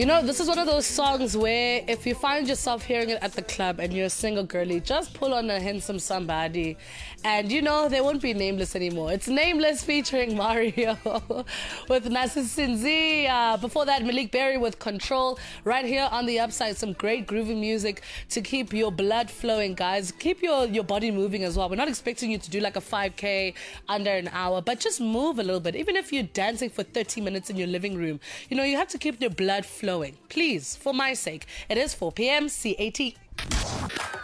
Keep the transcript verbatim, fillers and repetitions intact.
You know, this is one of those songs where if you find yourself hearing it at the club and you're a single girly, just pull on a handsome somebody and you know they won't be nameless anymore. It's Nameless featuring Mario with Nasisinzi. Uh, before that, Malik Berry with Control. Right here on the upside, some great groovy music to keep your blood flowing, guys. Keep your, your body moving as well. We're not expecting you to do like a five K under an hour, but just move a little bit. Even if you're dancing for thirty minutes in your living room, you know, you have to keep your blood flowing. Please, for my sake. It is four p m C A T.